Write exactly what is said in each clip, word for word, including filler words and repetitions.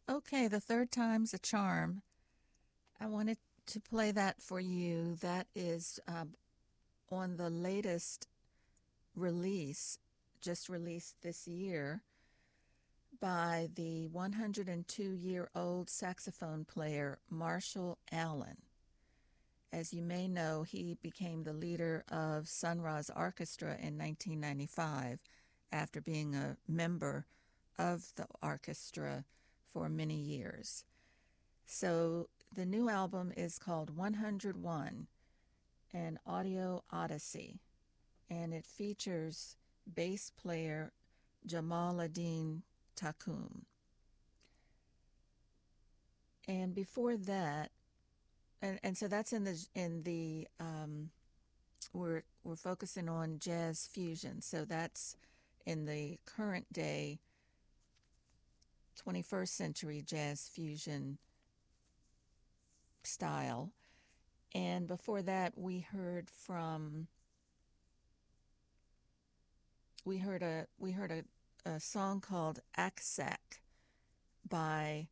Okay, the third time's a charm. I wanted to play that for you. That is uh, on the latest release, just released this year, by the one hundred two-year-old saxophone player Marshall Allen. As you may know, he became the leader of Sun Ra's Orchestra in nineteen ninety-five after being a member of the orchestra for many years. So the new album is called one hundred one, an audio odyssey, and it features bass player Jamaaladeen Taqum. And before that, and, and so that's in the in the um, we're we're focusing on jazz fusion. So that's in the current day, twenty-first century jazz fusion style. And before that, we heard from we heard a we heard a, a song called Aksak by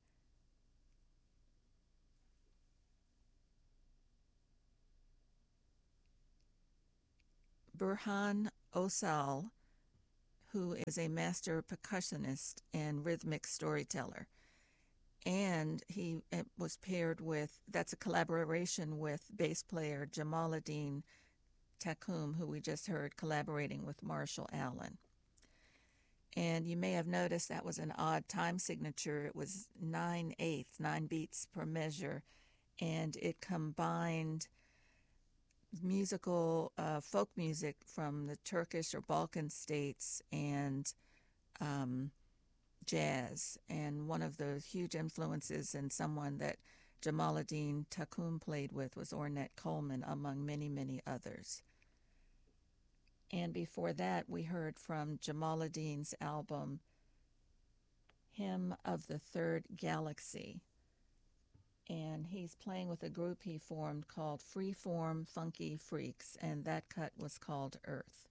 Burhan Osal, who is a master percussionist and rhythmic storyteller. And he was paired with, that's a collaboration with bass player Jamaaladeen Taqum, who we just heard collaborating with Marshall Allen. And you may have noticed that was an odd time signature. It was nine eighths, nine beats per measure, and it combined musical, uh, folk music from the Turkish or Balkan states and um, jazz. And one of the huge influences and someone that Jamaaladeen Taqum played with was Ornette Coleman, among many, many others. And before that, we heard from Jamaaladeen's album, Hymn of the Third Galaxy. And he's playing with a group he formed called Freeform Funky Freaks, and that cut was called Earth.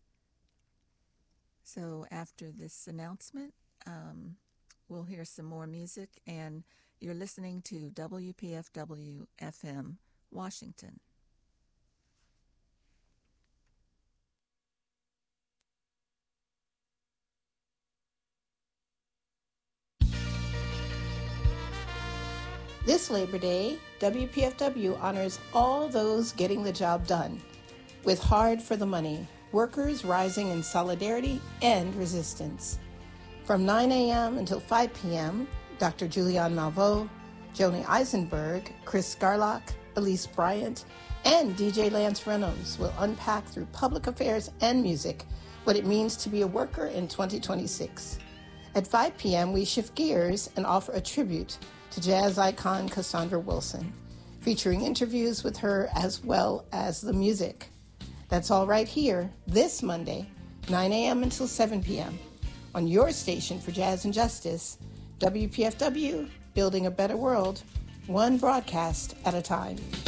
So after this announcement, um, we'll hear some more music, and you're listening to W P F W F M, Washington. This Labor Day, W P F W honors all those getting the job done. With Hard for the Money, workers rising in solidarity and resistance. From nine a.m. until five p.m., Doctor Julianne Malveaux, Joni Eisenberg, Chris Garlock, Elise Bryant, and D J Lance Reynolds will unpack through public affairs and music what it means to be a worker in twenty twenty-six. At five p.m., we shift gears and offer a tribute to jazz icon Cassandra Wilson, featuring interviews with her as well as the music. That's all right here, this Monday, nine a.m. until seven p.m. on your station for Jazz and Justice, W P F W, building a better world, one broadcast at a time.